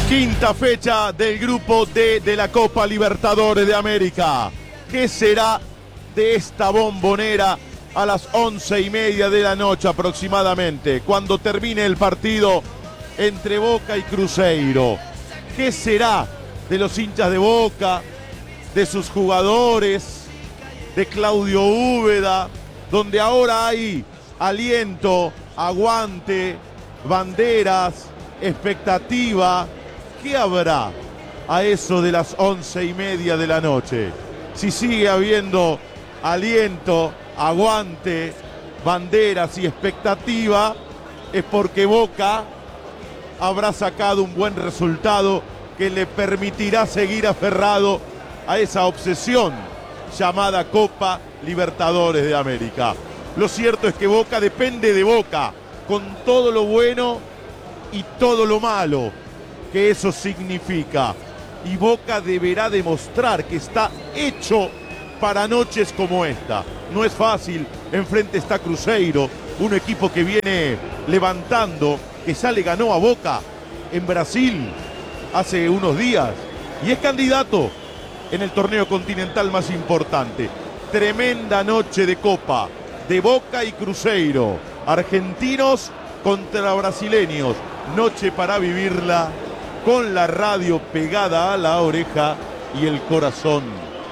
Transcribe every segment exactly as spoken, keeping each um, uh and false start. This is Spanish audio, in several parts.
Quinta fecha del grupo D de la Copa Libertadores de América. ¿Qué será de esta bombonera a las once y media de la noche aproximadamente, cuando termine el partido entre Boca y Cruzeiro? ¿Qué será de los hinchas de Boca, de sus jugadores, de Claudio Úbeda, donde ahora hay aliento, aguante, banderas, expectativa? ¿Qué habrá a eso de las once y media de la noche? Si sigue habiendo aliento, aguante, banderas y expectativa, es porque Boca habrá sacado un buen resultado que le permitirá seguir aferrado a esa obsesión llamada Copa Libertadores de América. Lo cierto es que Boca depende de Boca, con todo lo bueno y todo lo malo que eso significa. Y Boca deberá demostrar que está hecho para noches como esta. No es fácil, enfrente está Cruzeiro, un equipo que viene levantando, que ya le ganó a Boca en Brasil hace unos días y es candidato en el torneo continental más importante. Tremenda noche de Copa de Boca y Cruzeiro, argentinos contra brasileños, noche para vivirla con la radio pegada a la oreja y el corazón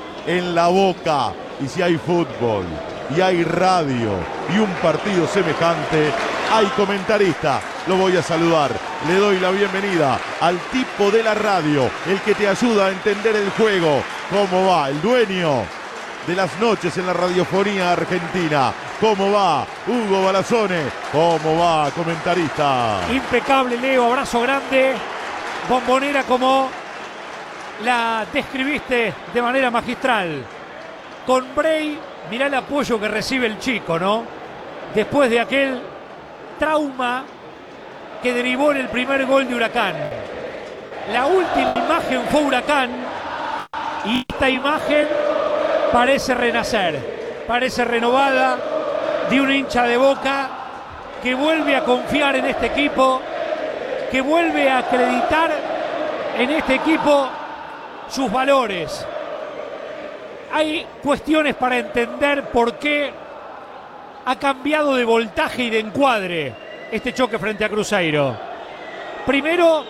en la boca. Y si hay fútbol y hay radio y un partido semejante, hay comentarista. Lo voy a saludar, le doy la bienvenida al tipo de la radio, el que te ayuda a entender el juego. ¿Cómo va? El dueño de las noches en la radiofonía argentina. ¿Cómo va? Hugo Balazone. ¿Cómo va, comentarista? Impecable, Leo, abrazo grande. Bombonera como la describiste de manera magistral. Con Bray, mirá el apoyo que recibe el chico, ¿no? Después de aquel trauma que derivó en el primer gol de Huracán. La última imagen fue Huracán y esta imagen parece renacer, parece renovada, de un hincha de Boca que vuelve a confiar en este equipo, que vuelve a acreditar en este equipo sus valores. Hay cuestiones para entender por qué ha cambiado de voltaje y de encuadre este choque frente a Cruzeiro. Primero,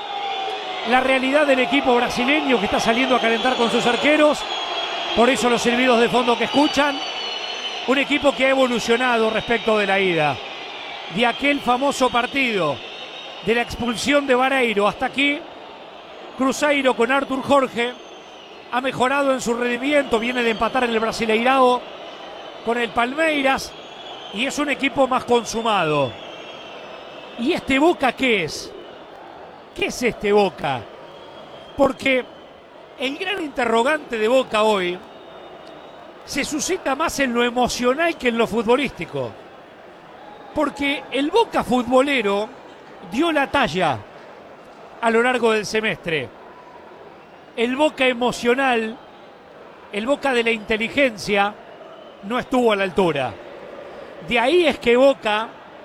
la realidad del equipo brasileño que está saliendo a calentar con sus arqueros, por eso los silbidos de fondo que escuchan. Un equipo que ha evolucionado respecto de la ida, de aquel famoso partido, de la expulsión de Vareiro hasta aquí. Cruzeiro con Arthur Jorge ha mejorado en su rendimiento, viene de empatar en el Brasileirao con el Palmeiras y es un equipo más consumado. ¿Y este Boca qué es? ¿Qué es este Boca? Porque el gran interrogante de Boca hoy se suscita más en lo emocional que en lo futbolístico. Porque el Boca futbolero dio la talla a lo largo del semestre. El Boca emocional, el Boca de la inteligencia, no estuvo a la altura. De ahí es que Boca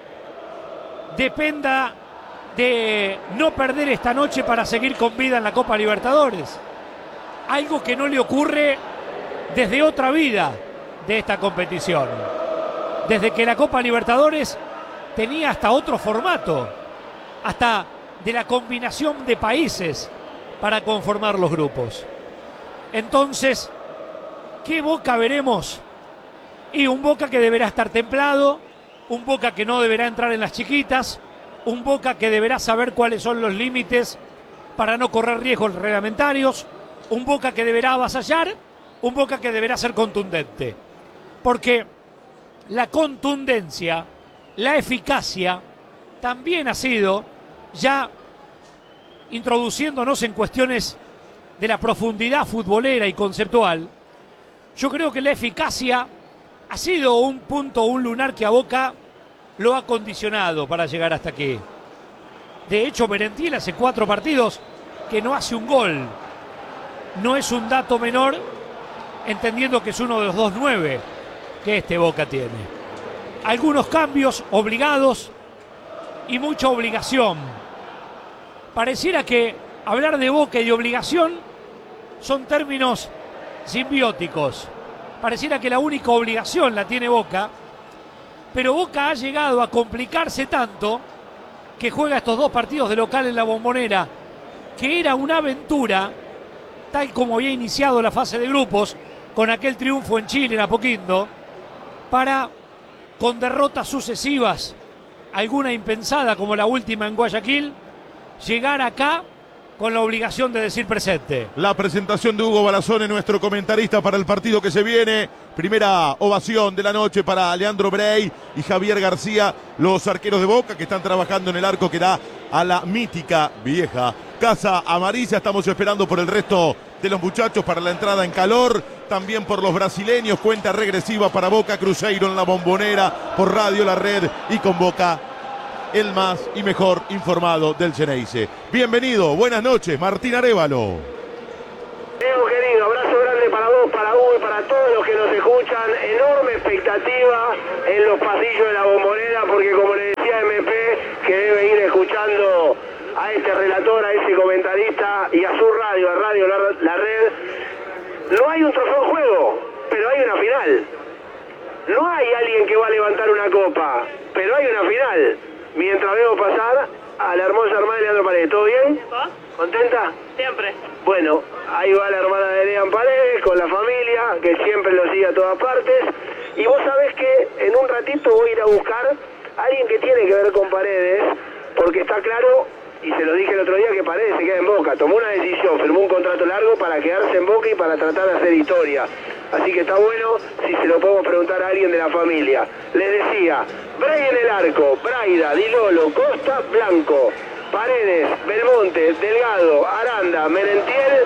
dependa de no perder esta noche para seguir con vida en la Copa Libertadores. Algo que no le ocurre desde otra vida de esta competición. Desde que la Copa Libertadores tenía hasta otro formato, hasta de la combinación de países para conformar los grupos. Entonces, ¿qué Boca veremos? Y un Boca que deberá estar templado, un Boca que no deberá entrar en las chiquitas, un Boca que deberá saber cuáles son los límites para no correr riesgos reglamentarios, un Boca que deberá avasallar, un Boca que deberá ser contundente. Porque la contundencia, la eficacia, también ha sido, ya introduciéndonos en cuestiones de la profundidad futbolera y conceptual, yo creo que la eficacia ha sido un punto, un lunar que a Boca lo ha condicionado para llegar hasta aquí. De hecho, Merentiel hace cuatro partidos que no hace un gol. No es un dato menor, entendiendo que es uno de los dos nueve que este Boca tiene. Algunos cambios obligados y mucha obligación. Pareciera que hablar de Boca y de obligación son términos simbióticos. Pareciera que la única obligación la tiene Boca, pero Boca ha llegado a complicarse tanto que juega estos dos partidos de local en la Bombonera, que era una aventura, tal como había iniciado la fase de grupos, con aquel triunfo en Chile, en Apoquindo, para, con derrotas sucesivas, alguna impensada como la última en Guayaquil, llegar acá con la obligación de decir presente. La presentación de Hugo Balazone, nuestro comentarista para el partido que se viene. Primera ovación de la noche para Leandro Brey y Javier García, los arqueros de Boca que están trabajando en el arco que da a la mítica vieja Casa Amarilla. Estamos esperando por el resto de los muchachos para la entrada en calor. También por los brasileños, cuenta regresiva para Boca Cruzeiro en la Bombonera por Radio La Red y con Boca el más y mejor informado del Xeneize. Bienvenido, buenas noches, Martín Arévalo. Diego querido, abrazo grande para vos, para Hugo y para todos los que nos escuchan. Enorme expectativa en los pasillos de la Bombonera, porque como le decía M P, que debe ir escuchando a este relator, a ese comentarista y a su radio, a Radio La, La Red, no hay un trofeo en juego, pero hay una final. No hay alguien que va a levantar una copa, pero hay una final. Mientras veo pasar a la hermosa hermana de Leandro Paredes. ¿Todo bien? ¿Contenta? Siempre. Bueno, ahí va la hermana de Lean Paredes con la familia, que siempre lo sigue a todas partes. Y vos sabés que en un ratito voy a ir a buscar a alguien que tiene que ver con Paredes, porque está claro, y se lo dije el otro día, que Paredes se queda en Boca. Tomó una decisión, firmó un contrato largo para quedarse en Boca y para tratar de hacer historia. Así que está bueno si se lo podemos preguntar a alguien de la familia. Les decía, Brey en el arco, Braida, Dilolo, Costa, Blanco, Paredes, Belmonte, Delgado, Aranda, Merentiel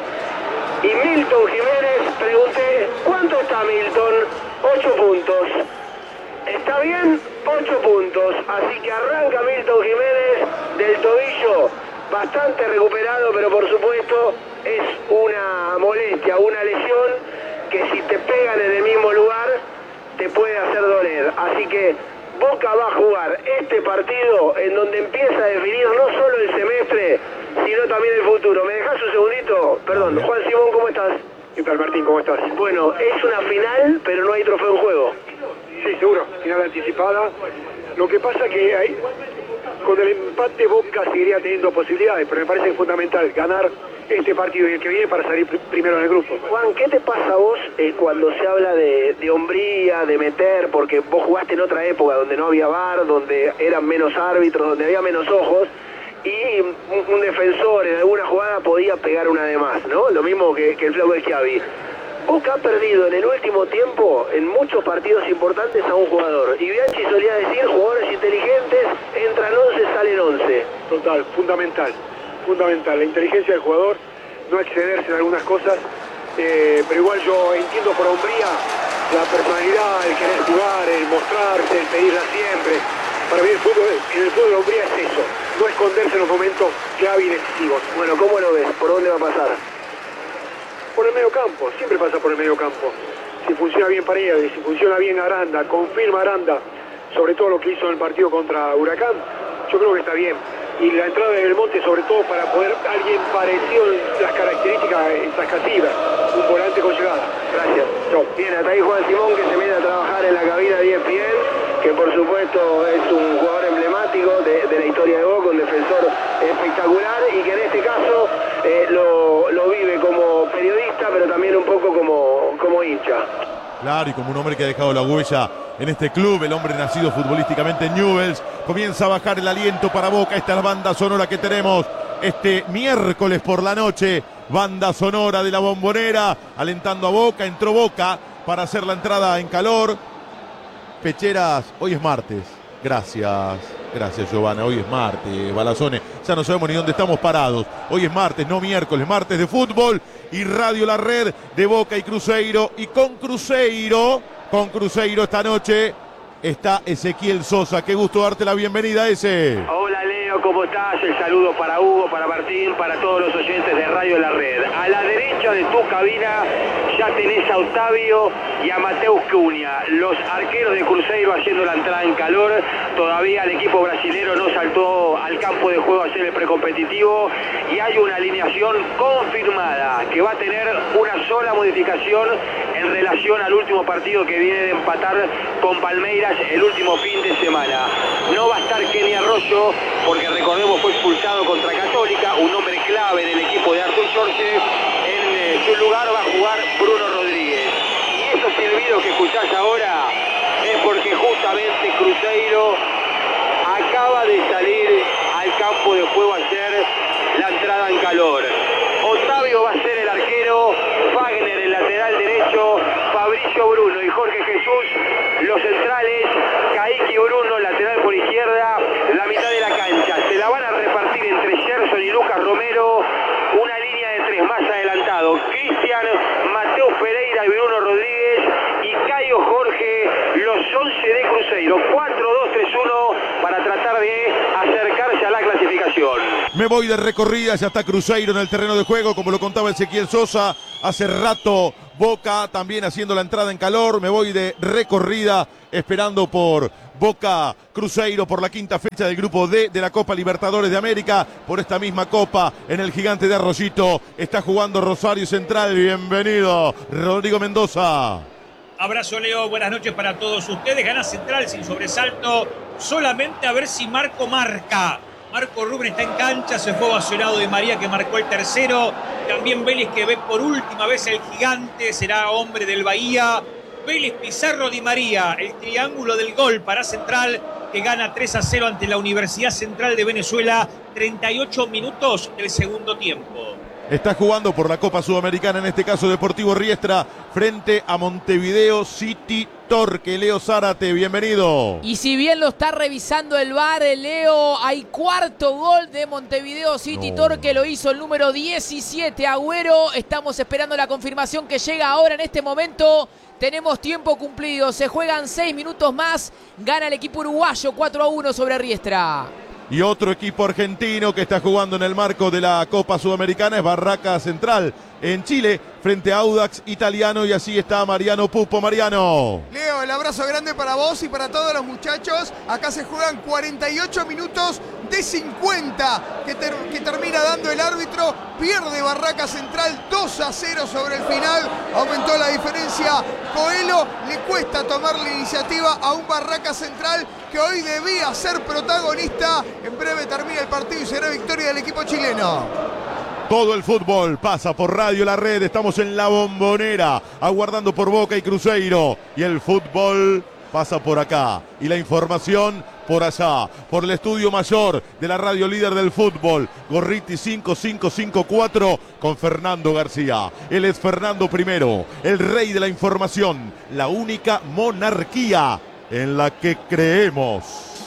y Milton Jiménez. Pregunté, ¿cuánto está Milton? Ocho puntos. ¿Está bien? Ocho puntos. Así que arranca Milton Jiménez del tobillo, bastante recuperado, pero por supuesto es una molestia, una lesión que si te pegan en el mismo lugar te puede hacer doler. Así que Boca va a jugar este partido en donde empieza a definir no solo el semestre, sino también el futuro. ¿Me dejás un segundito? Perdón, Juan Simón, ¿cómo estás? ¿Qué tal, Martín? ¿Cómo estás? Bueno, es una final, pero no hay trofeo en juego. Sí, seguro, final anticipada. Lo que pasa que hay, con el empate Boca seguiría teniendo posibilidades, pero me parece fundamental ganar este partido y el que viene para salir pr primero en el grupo. Juan, ¿qué te pasa a vos eh, cuando se habla de, de hombría, de meter? Porque vos jugaste en otra época donde no había V A R, donde eran menos árbitros, donde había menos ojos, y un, un defensor en alguna jugada podía pegar una de más, ¿no? Lo mismo que, que el flaco de Schiavi. Boca ha perdido en el último tiempo, en muchos partidos importantes, a un jugador. Y Bianchi solía decir, jugadores inteligentes, entran once, salen once. Total, fundamental, fundamental. La inteligencia del jugador, no excederse en algunas cosas, eh, pero igual yo entiendo por hombría la personalidad, el querer jugar, el mostrarse, el pedirla siempre. Para mí el fútbol, en el fútbol la hombría es eso, no esconderse en los momentos clave y decisivos. Bueno, ¿cómo lo ves? ¿Por dónde va a pasar? Por el medio campo, siempre pasa por el medio campo. Si funciona bien Paredes, si funciona bien Aranda, confirma Aranda, sobre todo lo que hizo en el partido contra Huracán, yo creo que está bien. Y la entrada de Belmonte, sobre todo para poder alguien parecido en las características tascativas, un volante con llegada. Gracias. Chau. Bien, hasta ahí Juan Simón, que se viene a trabajar en la cabina de E S P N, que por supuesto es un jugador emblemático de, de la historia de Boca, un defensor espectacular y que en este caso eh, lo, lo vive como periodista, pero también un poco como, como hincha. Claro, y como un hombre que ha dejado la huella en este club, el hombre nacido futbolísticamente en Newell's, comienza a bajar el aliento para Boca. Esta es la banda sonora que tenemos este miércoles por la noche, banda sonora de la Bombonera, alentando a Boca. Entró Boca para hacer la entrada en calor. Pecheras, hoy es martes. Gracias, gracias Giovanna, hoy es martes, Balazone, ya no sabemos ni dónde estamos parados. Hoy es martes, no miércoles, martes de fútbol y Radio La Red de Boca y Cruzeiro. Y con Cruzeiro, con Cruzeiro esta noche está Ezequiel Sosa. Qué gusto darte la bienvenida, ese. Hola Leo, Leo, ¿cómo estás? El saludo para Hugo, para Martín, para todos los oyentes de Radio La Red. A la derecha de tu cabina ya tenés a Otavio y a Mateus Cunha, los arqueros de Cruzeiro haciendo la entrada en calor. Todavía el equipo brasilero no saltó al campo de juego a hacer el precompetitivo y hay una alineación confirmada que va a tener una sola modificación en relación al último partido que viene de empatar con Palmeiras el último fin de semana. No va a estar Kenny Arroyo porque recordemos fue expulsado contra Católica, un hombre clave en el equipo de Artur Jorge. En eh, su lugar va a jugar Bruno Rodríguez. Y esos silbidos que escuchás ahora es porque justamente Cruzeiro acaba de salir al campo de juego a hacer la entrada en calor. Otavio va a ser el arquero, Wagner el lateral derecho, Fabricio Bruno y Jorge Jesús los centrales, Kaique Bruno lateral por izquierda, la mitad de la cancha. Se la van a repartir entre Gerson y Lucas Romero, una línea de tres más adelantado. Cristian, Mateus Pereira y Bruno Rodríguez y Caio Jorge, los once de Cruzeiro. cuatro dos tres uno para tratar de acercarse a la clasificación. Me voy de recorrida, ya está Cruzeiro en el terreno de juego, como lo contaba Ezequiel Sosa. Hace rato Boca también haciendo la entrada en calor. Me voy de recorrida esperando por Boca Cruzeiro por la quinta fecha del grupo D de la Copa Libertadores de América. Por esta misma copa en el Gigante de Arroyito está jugando Rosario Central. Bienvenido, Rodrigo Mendoza. Abrazo, Leo, buenas noches para todos ustedes. Gana Central sin sobresalto, solamente a ver si Marco marca. Marco Rubén está en cancha, se fue ovacionado de María que marcó el tercero. También Vélez que ve por última vez el Gigante, será hombre del Bahía. Vélez, Pizarro, Di María, el triángulo del gol para Central que gana tres a cero ante la Universidad Central de Venezuela, treinta y ocho minutos del segundo tiempo. Está jugando por la Copa Sudamericana, en este caso Deportivo Riestra, frente a Montevideo City Torque. Leo Zárate, bienvenido. Y si bien lo está revisando el V A R, Leo, hay cuarto gol de Montevideo City no. Torque, lo hizo el número diecisiete, Agüero. Estamos esperando la confirmación que llega ahora en este momento. Tenemos tiempo cumplido, se juegan seis minutos más, gana el equipo uruguayo cuatro a uno sobre Riestra. Y otro equipo argentino que está jugando en el marco de la Copa Sudamericana es Barraca Central en Chile frente a Audax Italiano, y así está Mariano Pupo. Mariano. Leo, el abrazo grande para vos y para todos los muchachos. Acá se juegan cuarenta y ocho minutos de cincuenta que, ter que termina dando el árbitro. Pierde Barraca Central dos a cero sobre el final. Aumentó la diferencia Coelho. Le cuesta tomar la iniciativa a un Barraca Central que hoy debía ser protagonista. En breve termina el partido y será victoria del equipo chileno. Todo el fútbol pasa por Radio La Red. Estamos en la Bombonera, aguardando por Boca y Cruzeiro. Y el fútbol pasa por acá. Y la información por allá. Por el estudio mayor de la radio líder del fútbol. Gorriti cinco cinco cinco cuatro con Fernando García. Él es Fernando Primero, el rey de la información. La única monarquía en la que creemos.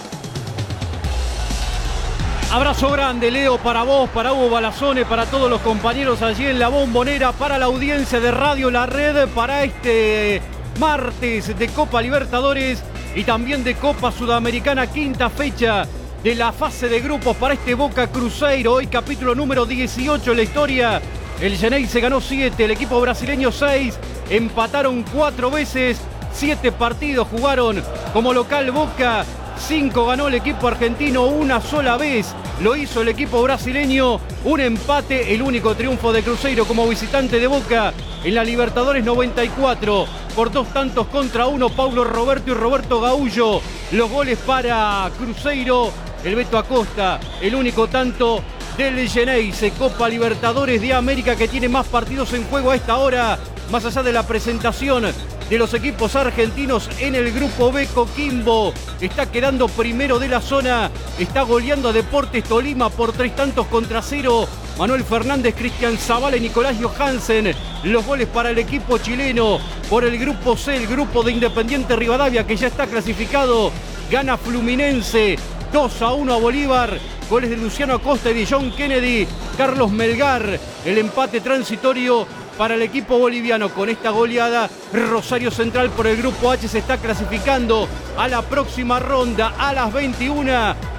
Abrazo grande, Leo, para vos, para Hugo Balazone, para todos los compañeros allí en la Bombonera, para la audiencia de Radio La Red, para este martes de Copa Libertadores y también de Copa Sudamericana, quinta fecha de la fase de grupos para este Boca Cruzeiro. Hoy capítulo número dieciocho en la historia. El Xenei se ganó siete, el equipo brasileño seis, empataron cuatro veces, siete partidos jugaron como local Boca. Cinco ganó el equipo argentino una sola vez, lo hizo el equipo brasileño, un empate, el único triunfo de Cruzeiro como visitante de Boca en la Libertadores noventa y cuatro, por dos tantos contra uno, Paulo Roberto y Roberto Gaullo, los goles para Cruzeiro, el Beto Acosta, el único tanto del Xeneize, Copa Libertadores de América que tiene más partidos en juego a esta hora, más allá de la presentación de los equipos argentinos en el grupo B. Coquimbo está quedando primero de la zona, está goleando a Deportes Tolima por tres tantos contra cero. Manuel Fernández, Cristian Zavala y Nicolás Johansen, los goles para el equipo chileno. Por el grupo C, el grupo de Independiente Rivadavia que ya está clasificado, gana Fluminense dos a uno a Bolívar. Goles de Luciano Acosta y de John Kennedy, Carlos Melgar, el empate transitorio para el equipo boliviano. Con esta goleada, Rosario Central por el grupo H se está clasificando a la próxima ronda a las veintiuna.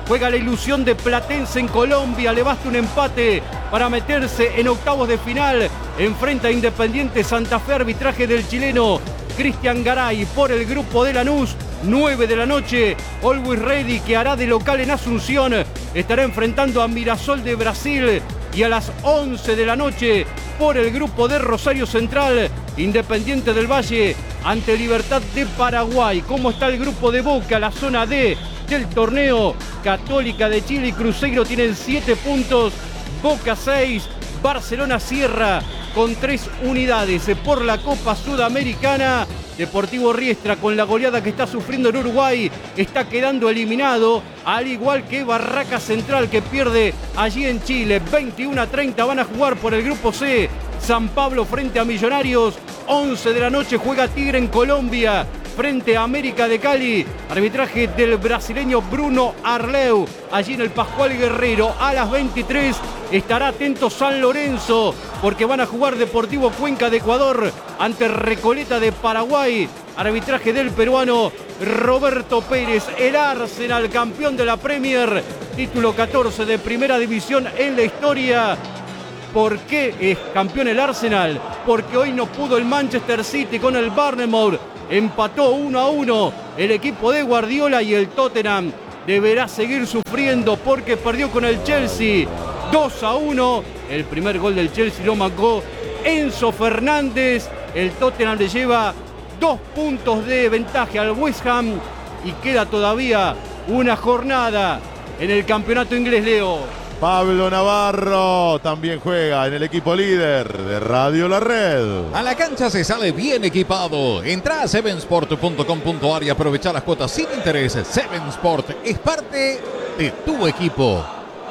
juega la ilusión de Platense en Colombia, le basta un empate para meterse en octavos de final. Enfrenta a Independiente Santa Fe, arbitraje del chileno Cristian Garay por el grupo de Lanús. nueve de la noche, Always Ready, que hará de local en Asunción, estará enfrentando a Mirassol de Brasil. Y a las once de la noche, por el grupo de Rosario Central, Independiente del Valle ante Libertad de Paraguay. ¿Cómo está el grupo de Boca? La zona D del torneo. Católica de Chile y Cruzeiro tienen siete puntos, Boca seis, Barcelona cierra con tres unidades. Por la Copa Sudamericana, Deportivo Riestra, con la goleada que está sufriendo en Uruguay, está quedando eliminado, al igual que Barraca Central, que pierde allí en Chile. veintiuno a treinta van a jugar por el grupo C. San Pablo frente a Millonarios. once de la noche juega Tigre en Colombia frente a América de Cali. Arbitraje del brasileño Bruno Arleu, allí en el Pascual Guerrero. A las veintitrés estará atento San Lorenzo, porque van a jugar Deportivo Cuenca de Ecuador ante Recoleta de Paraguay. Arbitraje del peruano Roberto Pérez. El Arsenal, campeón de la Premier, título catorce de primera división en la historia. ¿Por qué es campeón el Arsenal? Porque hoy no pudo el Manchester City con el Bournemouth. Empató uno a uno el equipo de Guardiola, y el Tottenham deberá seguir sufriendo porque perdió con el Chelsea dos a uno. El primer gol del Chelsea lo marcó Enzo Fernández. El Tottenham le lleva dos puntos de ventaja al West Ham y queda todavía una jornada en el campeonato inglés, Leo. Pablo Navarro también juega en el equipo líder de Radio La Red. A la cancha se sale bien equipado. Entra a seven sport punto com punto a r y aprovecha las cuotas sin interés. Seven Sport es parte de tu equipo.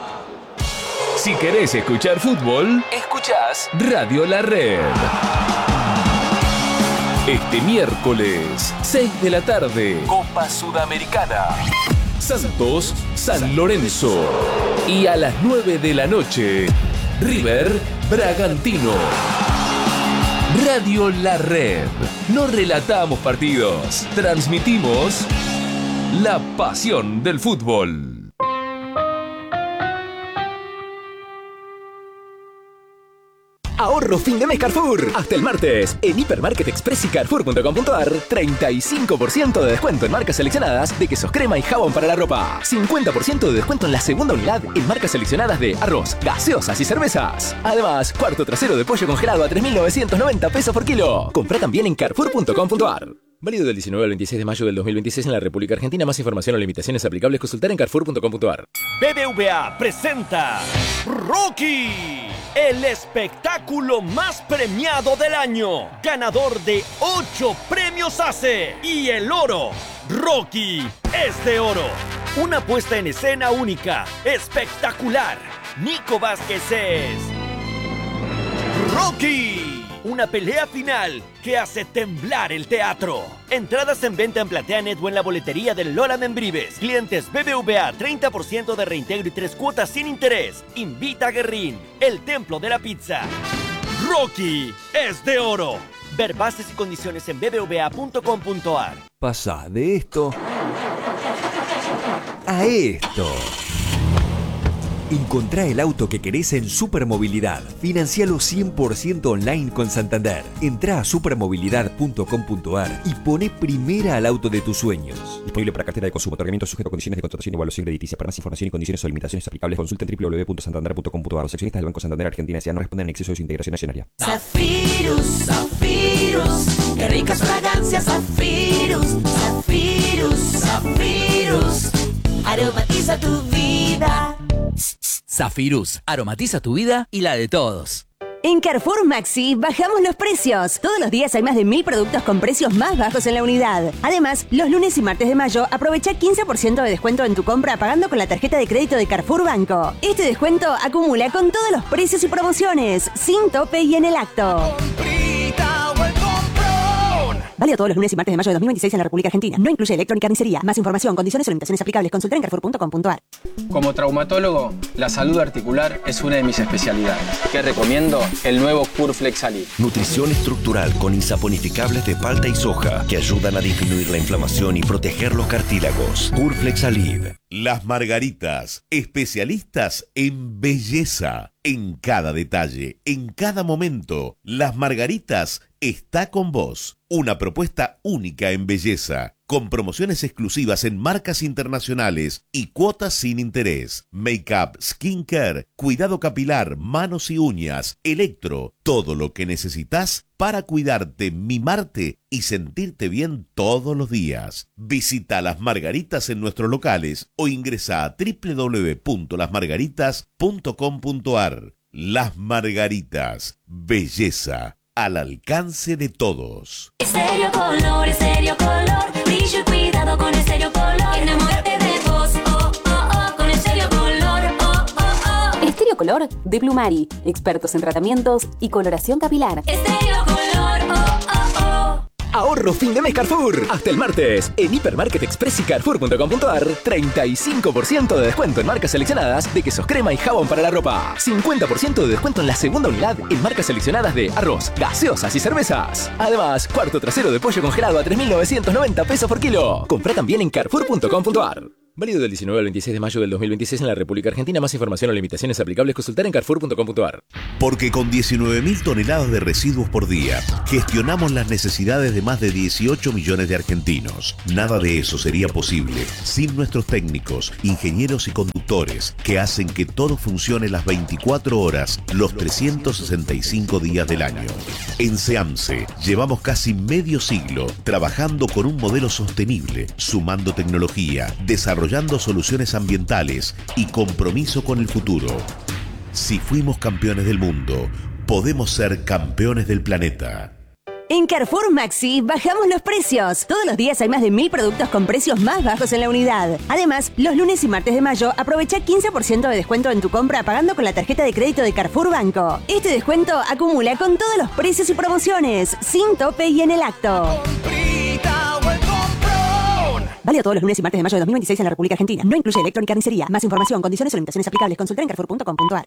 Si querés escuchar fútbol, escuchás Radio La Red. Este miércoles, seis de la tarde, Copa Sudamericana. Santos, San Lorenzo. Y a las nueve de la noche, River, Bragantino. Radio La Red. No relatamos partidos, transmitimos la pasión del fútbol. Ahorro fin de mes Carrefour. Hasta el martes, en Hipermarket Express y Carrefour punto com punto a r, treinta y cinco por ciento de descuento en marcas seleccionadas de quesos crema y jabón para la ropa. cincuenta por ciento de descuento en la segunda unidad en marcas seleccionadas de arroz, gaseosas y cervezas. Además, cuarto trasero de pollo congelado a tres mil novecientos noventa pesos por kilo. Compra también en Carrefour punto com punto a r. Válido del diecinueve al veintiséis de mayo del dos mil veintiséis en la República Argentina. Más información o limitaciones aplicables consultar en Carrefour punto com punto a r. B B V A presenta Rocky, el espectáculo más premiado del año, ganador de ocho premios A C E y el oro. Rocky es de oro. Una puesta en escena única, espectacular. Nico Vázquez es Rocky. Una pelea final que hace temblar el teatro. Entradas en venta en PlateaNet o en la boletería del Lola Membrives. Clientes B B V A, treinta por ciento de reintegro y tres cuotas sin interés. Invita a Guerrín, el templo de la pizza. Rocky es de oro. Ver bases y condiciones en b b v a punto com punto a r. Pasa de esto a esto. Encontrá el auto que querés en Supermovilidad. Financialo cien por ciento online con Santander. Entrá a supermovilidad punto com punto a r y poné primera al auto de tus sueños. Disponible para cartera de consumo. Otorgamiento sujeto a condiciones de contratación y evaluación crediticia. Para más información y condiciones o limitaciones aplicables, consulta en w w w punto santander punto com punto a r. Los accionistas del Banco Santander Argentina S A no responden en exceso de su integración accionaria. Zafirus, Zafirus, qué ricas fragancias. Zafirus, Zafirus, Zafirus, aromatiza tu vida. Zafirus, aromatiza tu vida y la de todos. En Carrefour Maxi bajamos los precios. Todos los días hay más de mil productos con precios más bajos en la unidad. Además, los lunes y martes de mayo aprovecha quince por ciento de descuento en tu compra pagando con la tarjeta de crédito de Carrefour Banco. Este descuento acumula con todos los precios y promociones, sin tope y en el acto. Válido todos los lunes y martes de mayo de dos mil veintiséis en la República Argentina. No incluye electrónica ni carnicería. Más información, condiciones o limitaciones aplicables. Consultar en carrefour punto com punto a r. Como traumatólogo, la salud articular es una de mis especialidades. ¿Qué recomiendo? El nuevo Curflex Alib. Nutrición estructural con insaponificables de palta y soja que ayudan a disminuir la inflamación y proteger los cartílagos. Curflex Alib. Las Margaritas, especialistas en belleza. En cada detalle, en cada momento, Las Margaritas está con vos. Una propuesta única en belleza, con promociones exclusivas en marcas internacionales y cuotas sin interés. Make-up, skincare, cuidado capilar, manos y uñas, electro, todo lo que necesitas para cuidarte, mimarte y sentirte bien todos los días. Visita Las Margaritas en nuestros locales o ingresa a doble u doble u doble u punto las margaritas punto com punto a r. Las Margaritas, belleza al alcance de todos. Estéreo Color, Estéreo Color, brillo y cuidado con Estéreo Color. Enamórate de vos, oh, oh, oh, con Estéreo Color, oh, oh, oh. Estéreo Color de Plumari, expertos en tratamientos y coloración capilar. Estéreo Color, oh, oh, oh. Ahorro fin de mes Carrefour. Hasta el martes. En Hipermarket Express y Carrefour punto com punto a r, treinta y cinco por ciento de descuento en marcas seleccionadas de quesos crema y jabón para la ropa. cincuenta por ciento de descuento en la segunda unidad en marcas seleccionadas de arroz, gaseosas y cervezas. Además, cuarto trasero de pollo congelado a tres mil novecientos noventa pesos por kilo. Compra también en Carrefour punto com punto a r. Válido del diecinueve al veintiséis de mayo del dos mil veintiséis en la República Argentina. Más información o limitaciones aplicables consultar en Carrefour punto com punto a r. Porque con diecinueve mil toneladas de residuos por día, gestionamos las necesidades de más de dieciocho millones de argentinos. Nada de eso sería posible sin nuestros técnicos, ingenieros y conductores que hacen que todo funcione las veinticuatro horas, los trescientos sesenta y cinco días del año. En SEAMSE llevamos casi medio siglo trabajando con un modelo sostenible, sumando tecnología, desarrollando desarrollando soluciones ambientales y compromiso con el futuro. Si fuimos campeones del mundo, podemos ser campeones del planeta. En Carrefour Maxi bajamos los precios. Todos los días hay más de mil productos con precios más bajos en la unidad. Además, los lunes y martes de mayo aprovecha quince por ciento de descuento en tu compra pagando con la tarjeta de crédito de Carrefour Banco. Este descuento acumula con todos los precios y promociones, sin tope y en el acto. Válido todos los lunes y martes de mayo de dos mil veintiséis en la República Argentina. No incluye electrónica ni carnicería. Más información, condiciones o limitaciones aplicables. Consultar en carrefour punto com punto a r.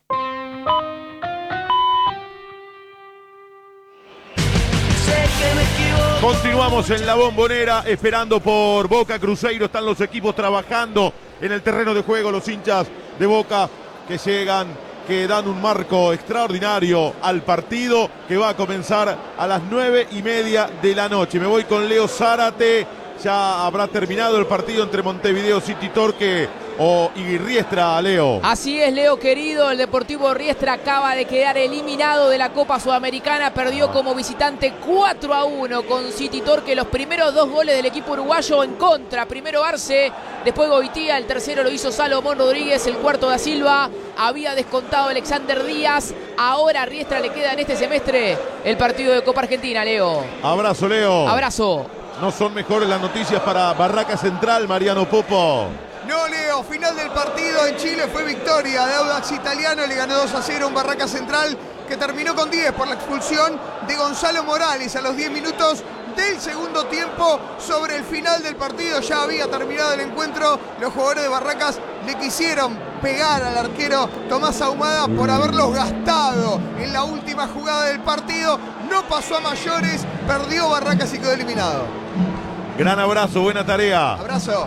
Continuamos en la Bombonera esperando por Boca Cruzeiro. Están los equipos trabajando en el terreno de juego. Los hinchas de Boca que llegan, que dan un marco extraordinario al partido que va a comenzar a las nueve y media de la noche. Me voy con Leo Zárate. Ya habrá terminado el partido entre Montevideo City Torque o y Riestra, Leo. Así es, Leo querido, el Deportivo Riestra acaba de quedar eliminado de la Copa Sudamericana, perdió como visitante cuatro a uno con City Torque. Los primeros dos goles del equipo uruguayo en contra, primero Arce, después Goitía, el tercero lo hizo Salomón Rodríguez, el cuarto da Silva, había descontado Alexander Díaz. Ahora a Riestra le queda en este semestre el partido de Copa Argentina, Leo. Abrazo, Leo. Abrazo. No son mejores las noticias para Barraca Central, Mariano Popo. No, Leo, final del partido en Chile fue victoria de Audax Italiano, le ganó dos a cero a un Barraca Central que terminó con diez por la expulsión de Gonzalo Morales a los diez minutos del segundo tiempo. Sobre el final del partido ya había terminado el encuentro, los jugadores de Barracas le quisieron pegar al arquero Tomás Ahumada por haberlos gastado en la última jugada del partido. No pasó a mayores, perdió Barracas y quedó eliminado. Gran abrazo, buena tarea. Abrazo.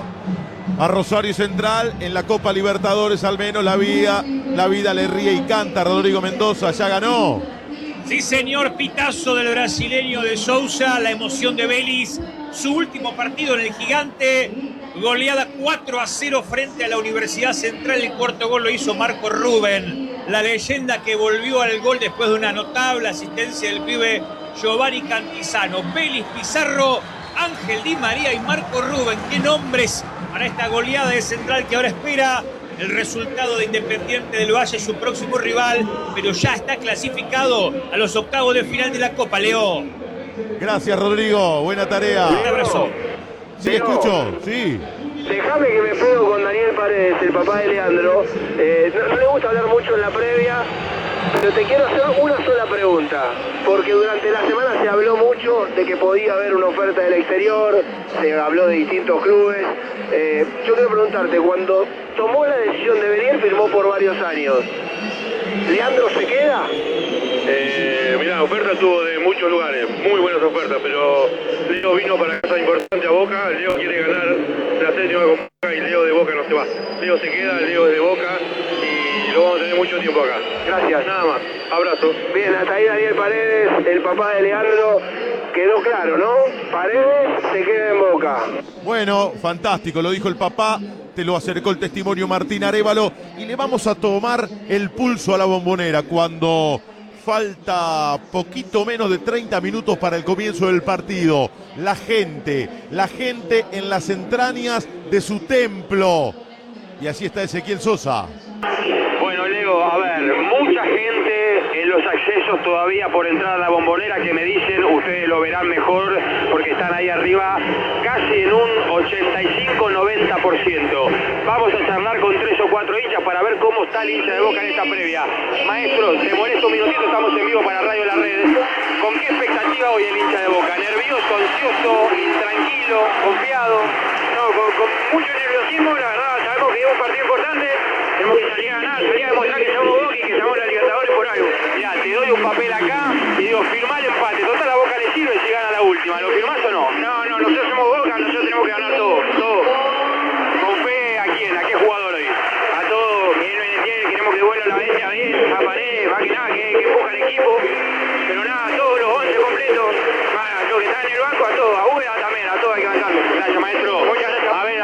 A Rosario Central en la Copa Libertadores, al menos la vida, la vida le ríe y canta. Rodrigo Mendoza ya ganó. Sí, señor, pitazo del brasileño de Sousa, la emoción de Vélez, su último partido en el Gigante, goleada cuatro a cero frente a la Universidad Central. El cuarto gol lo hizo Marco Rubén, la leyenda que volvió al gol después de una notable asistencia del pibe Giovanni Cantizano. Vélez, Pizarro, Ángel Di María y Marco Rubén. Qué nombres para esta goleada de Central que ahora espera el resultado de Independiente del Valle, su próximo rival, pero ya está clasificado a los octavos de final de la Copa, Leo. Gracias, Rodrigo, buena tarea. Un abrazo. Sí, escucho, sí. Déjame que me pego con Daniel Paredes, el papá de Leandro. Eh, no, no le gusta hablar mucho en la previa, pero te quiero hacer una sola pregunta, porque durante la semana se habló mucho de que podía haber una oferta del exterior, se habló de distintos clubes. Eh, yo quiero preguntarte, cuando tomó la decisión de venir, firmó por varios años. ¿Leandro se queda? Eh, mirá, ofertas tuvo de muchos lugares, muy buenas ofertas, pero Leo vino para casa importante a Boca. Leo quiere ganar la séptima con Boca y Leo de Boca no se va. Leo se queda, Leo es de Boca y lo vamos a tener mucho tiempo acá. Gracias. Nada más. Abrazo. Bien, hasta ahí Daniel Paredes, el papá de Leandro. Quedó claro, ¿no? Paredes se queda en Boca. Bueno, fantástico, lo dijo el papá, te lo acercó el testimonio Martín Arévalo y le vamos a tomar el pulso a la Bombonera cuando falta poquito menos de treinta minutos para el comienzo del partido. La gente, la gente en las entrañas de su templo. Y así está Ezequiel Sosa. Bueno, Leo, a ver, mucha gente en los accesos todavía por entrar a la Bombonera que me dicen, ustedes lo verán mejor porque están ahí arriba, casi en un ochenta y cinco noventa por ciento. Vamos a charlar con tres o cuatro hinchas para ver cómo está el hincha de Boca en esta previa. Maestro, te molesto un minutito, estamos en vivo para Radio La Red. ¿Con qué expectativa hoy el hincha de Boca? ¿Nervioso, ansioso, intranquilo, confiado? No, con, con mucho nerviosismo, la verdad, sabemos que es un partido importante. Tenemos que salir a ganar, salir a demostrar que somos Boca y que estamos en la Libertadores por algo. Mirá, te doy un papel acá y digo, firmá el empate. Total, a Boca le sirve si gana la última. ¿Lo firmás o no? No, no, nosotros somos Boca, nosotros tenemos que ganar todo, todo. ¿Con fe a quién? ¿A qué jugador hoy? A todos, que él me entiende, queremos que vuelva la bestia bien, a Paredes, más que nada, que, que empuja al equipo. Pero nada, todos los once completos, más los que están en el banco, a todos, a Ueda también, a todos hay que bancarlos. Gracias, maestro. Muchas gracias. A ver,